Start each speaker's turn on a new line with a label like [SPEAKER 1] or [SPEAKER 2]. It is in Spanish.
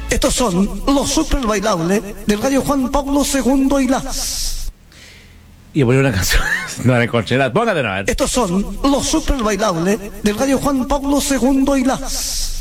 [SPEAKER 1] Estos son los super bailables del gallo Juan Pablo II y las.
[SPEAKER 2] Y poner una canción. No la encontré. Póngate, no.
[SPEAKER 1] Estos son los super bailables del gallo Juan Pablo II y las.